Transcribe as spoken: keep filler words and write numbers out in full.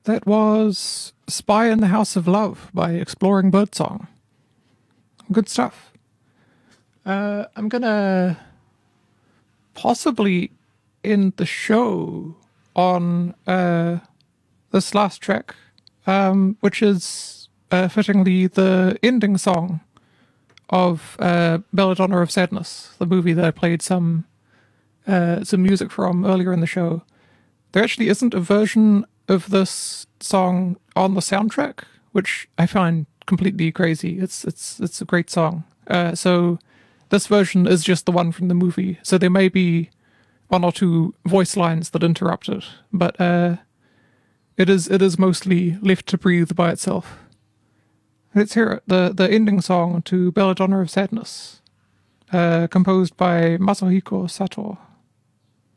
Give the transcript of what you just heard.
That was Spy in the House of Love by Exploring Birdsong. Good stuff. Uh, I'm gonna possibly end the show on uh, this last track, um, which is uh, fittingly the ending song of uh, Belladonna of Sadness, the movie that I played some uh, some music from earlier in the show. There actually isn't a version of this song on the soundtrack, which I find completely crazy. It's it's it's a great song. Uh, so this version is just the one from the movie. So there may be one or two voice lines that interrupt it, but uh, it is it is mostly left to breathe by itself. Let's hear it. The the ending song to Belladonna of Sadness, uh, composed by Masahiko Sato.